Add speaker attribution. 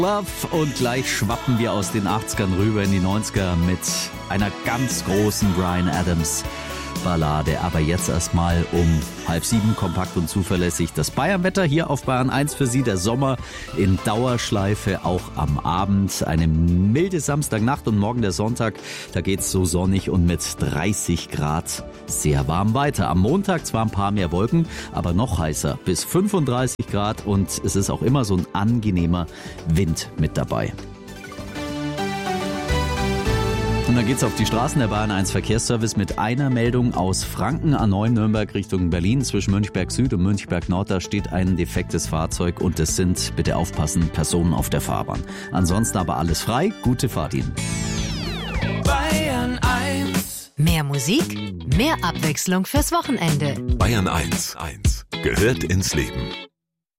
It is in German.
Speaker 1: Love und gleich schwappen wir aus den 80ern rüber in die 90er mit einer ganz großen Bryan Adams Ballade. Aber jetzt erstmal um 6:30 kompakt und zuverlässig das Bayernwetter hier auf Bayern 1 für Sie. Der Sommer in Dauerschleife, auch am Abend. Eine milde Samstagnacht und morgen der Sonntag. Da geht's so sonnig und mit 30 Grad sehr warm weiter. Am Montag zwar ein paar mehr Wolken, aber noch heißer, bis 35 Grad, und es ist auch immer so ein angenehmer Wind mit dabei. Und dann geht's auf die Straßen. Der Bayern 1 Verkehrsservice mit einer Meldung aus Franken, A9 Nürnberg Richtung Berlin. Zwischen Mönchberg Süd und Mönchberg Nord, da steht ein defektes Fahrzeug und es sind, bitte aufpassen, Personen auf der Fahrbahn. Ansonsten aber alles frei. Gute Fahrt Ihnen.
Speaker 2: Bayern 1.
Speaker 3: Mehr Musik, mehr Abwechslung fürs Wochenende.
Speaker 4: Bayern 1 gehört ins Leben.